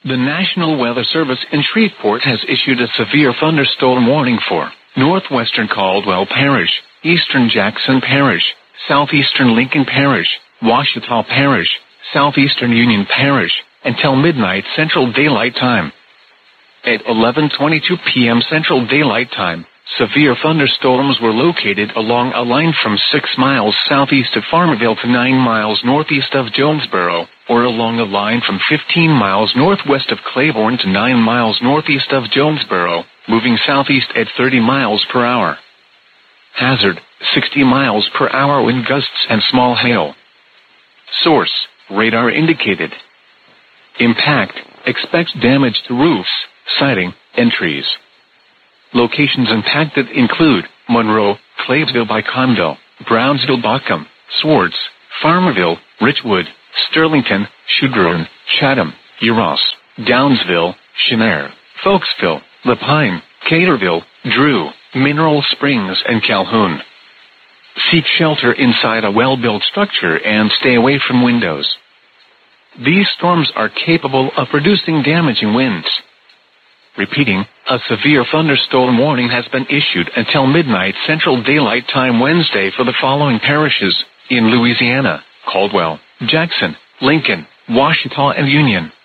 The National Weather Service in Shreveport has issued a severe thunderstorm warning for northwestern Caldwell Parish, eastern Jackson Parish, southeastern Lincoln Parish, Ouachita Parish, southeastern Union Parish, until midnight Central Daylight Time. At 11:22 p.m. Central Daylight Time, severe thunderstorms were located along a line from 6 miles southeast of Farmerville to 9 miles northeast of Jonesboro, or along a line from 15 miles northwest of Claiborne to 9 miles northeast of Jonesboro, moving southeast at 30 miles per hour. Hazard, 60 miles per hour wind gusts and small hail. Source, radar indicated. Impact, expect damage to roofs, siding, and trees. Locations impacted include Monroe, Claysville by Conville, Brownsville Bockham, Swartz, Farmerville, Richwood, Sterlington, Shudron, Chatham, Uross, Downsville, Chenair, Folksville, Lapine, Caterville, Drew, Mineral Springs, and Calhoun. Seek shelter inside a well-built structure and stay away from windows. These storms are capable of producing damaging winds. Repeating, a severe thunderstorm warning has been issued until midnight Central Daylight Time Wednesday for the following parishes in Louisiana: Caldwell, Jackson, Lincoln, Ouachita, and Union.